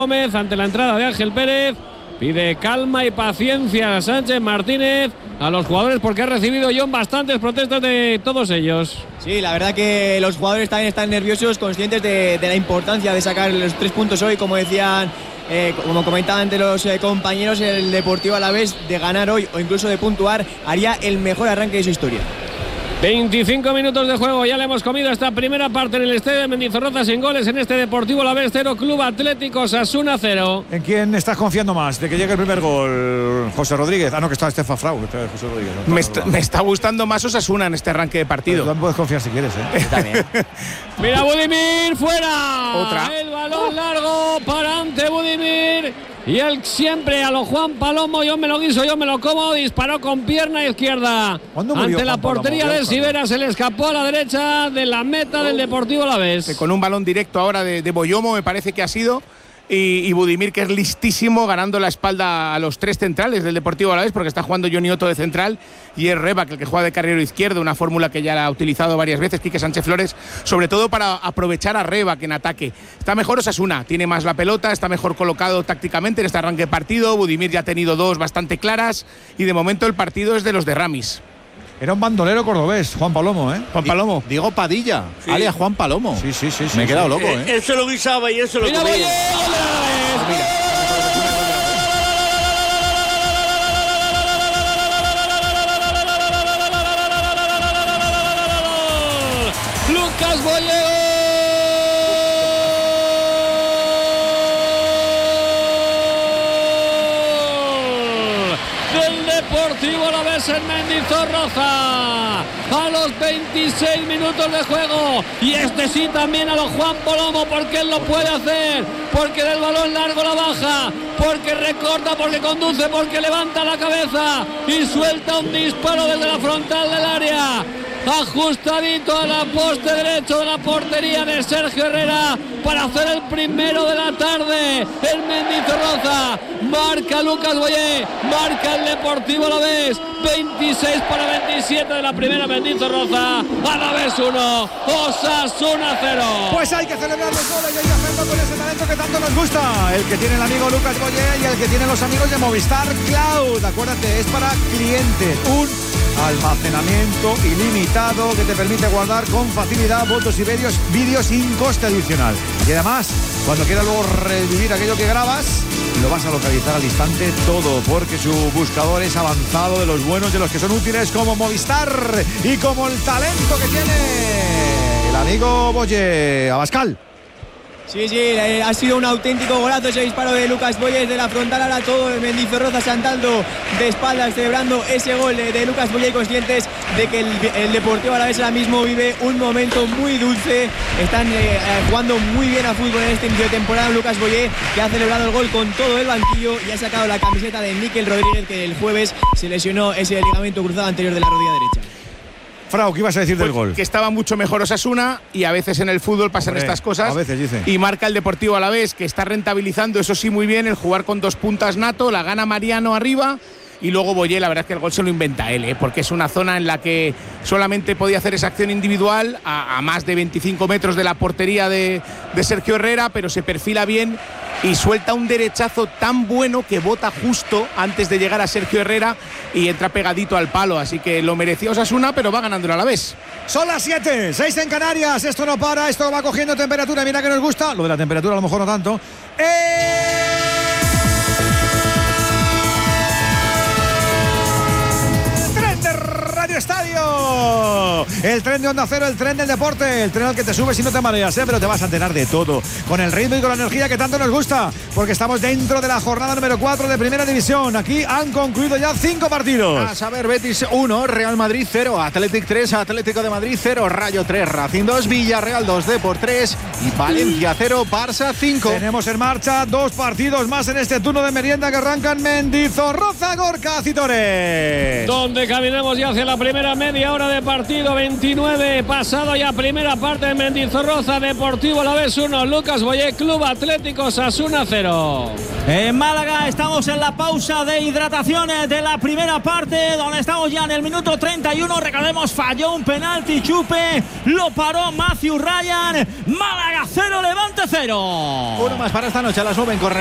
Gómez ante la entrada de Ángel Pérez. Pide calma y paciencia a Sánchez Martínez, a los jugadores, porque ha recibido John bastantes protestas de todos ellos. Sí, la verdad que los jugadores también están nerviosos, conscientes de la importancia de sacar los 3 puntos hoy, como decían, como comentaban ante los compañeros, el Deportivo Alavés, de ganar hoy o incluso de puntuar, haría el mejor arranque de su historia. 25 minutos de juego, ya le hemos comido esta primera parte en el estadio de Mendizorroza sin goles en este Deportivo Alavés 0, Club Atlético Osasuna 0. ¿En quién estás confiando más de que llegue el primer gol? José Rodríguez. Ah, no, que está Estefan Frau. José Rodríguez. No, me está gustando más Osasuna en este arranque de partido. Tú puedes confiar si quieres, ¿eh? También. Mira Budimir, fuera. Otra. El balón largo para ante Budimir. Y él siempre a lo Juan Palomo, yo me lo guiso, yo me lo como, disparó con pierna izquierda. Ante la portería de Sivera, se le escapó a la derecha de la meta del Deportivo Alavés. Con un balón directo ahora de Boyomo, me parece que ha sido. Y Budimir, que es listísimo, ganando la espalda a los 3 centrales del Deportivo Alavés, porque está jugando Johnny Otto de central y es Rebac el que juega de carrilero izquierdo, una fórmula que ya la ha utilizado varias veces Quique Sánchez Flores, sobre todo para aprovechar a Rebac en ataque. Está mejor Osasuna, tiene más la pelota, está mejor colocado tácticamente en este arranque de partido. Budimir ya ha tenido 2 bastante claras y de momento el partido es de los de Ramis. Era un bandolero cordobés, Juan Palomo, ¿eh? Juan Palomo. Diego Padilla, sí. alias Juan Palomo. Sí. Me he quedado loco, ¿eh? Eso lo guisaba y eso lo comía. Lucas Boye. Deportivo Alavés en Mendizorroza a los 26 minutos de juego, y este sí también a los Juan Palomo, porque él lo puede hacer, porque del balón largo la baja, porque recorta, porque conduce, porque levanta la cabeza y suelta un disparo desde la frontal del área, ajustadito a la poste derecho de la portería de Sergio Herrera para hacer el primero de la tarde en Mendizorroza. Marca Lucas Boyé, marca el Deportivo Alavés, 26-27 de la primera Mendizorroza. Alavés 1, Osasuna 0. Pues hay que celebrar los goles y hay que hacerlo con ese talento que tanto nos gusta, el que tiene el amigo Lucas Boyé y el que tienen los amigos de Movistar Cloud. Acuérdate, es para clientes, un almacenamiento ilimitado que te permite guardar con facilidad fotos y vídeos sin coste adicional. Y además, cuando quieras luego revivir aquello que grabas, lo vas a localizar al instante todo, porque su buscador es avanzado, de los buenos, de los que son útiles, como Movistar y como el talento que tiene el amigo Boye. Abascal. Sí, ha sido un auténtico golazo ese disparo de Lucas Boyé de la frontal, ahora todo el Mendizorroza saltando de espaldas, celebrando ese gol de Lucas Boyé, conscientes de que el Deportivo Alavés ahora mismo vive un momento muy dulce. Están jugando muy bien a fútbol en este inicio de temporada. Lucas Boyé, que ha celebrado el gol con todo el banquillo y ha sacado la camiseta de Mikel Rodríguez, que el jueves se lesionó ese ligamento cruzado anterior de la rodilla derecha. Frau, ¿qué ibas a decir del gol? Que estaba mucho mejor Osasuna, y a veces en el fútbol pasan estas cosas. A veces dice. Y marca el Deportivo Alavés, que está rentabilizando, eso sí, muy bien, el jugar con 2 puntas nato, la gana Mariano arriba. Y luego Boyé, la verdad es que el gol se lo inventa él, porque es una zona en la que solamente podía hacer esa acción individual a más de 25 metros de la portería de Sergio Herrera, pero se perfila bien y suelta un derechazo tan bueno que bota justo antes de llegar a Sergio Herrera y entra pegadito al palo. Así que lo merecía Osasuna, pero va ganando el Alavés. Son las 7, 6 en Canarias. Esto no para, esto va cogiendo temperatura. Mira que nos gusta. Lo de la temperatura a lo mejor no tanto. Estadio, el tren de Onda Cero, el tren del deporte, el tren al que te subes y no te mareas, pero te vas a enterar de todo, con el ritmo y con la energía que tanto nos gusta, porque estamos dentro de la jornada número 4 de Primera División. Aquí han concluido ya 5 partidos. A saber, Betis 1, Real Madrid 0, Athletic 3, Atlético de Madrid 0, Rayo 3, Racing 2, Villarreal 2, Depor 3 y Valencia 0, Barça 5. Tenemos en marcha 2 partidos más en este turno de merienda que arrancan Mendizorroza, Gorka Citore. Donde caminamos ya hacia la primera media hora de partido. 0-29, pasado ya primera parte de Mendizorroza. Deportivo Alavés 1, Lucas Boyé, Club Atlético Osasuna 0. En Málaga estamos en la pausa de hidratación de la primera parte, donde estamos ya en el minuto 31. Recordemos, falló un penalti Chupe, lo paró Matthew Ryan. Málaga 0, Levante 0. Uno más para esta noche a las 9 en Corre.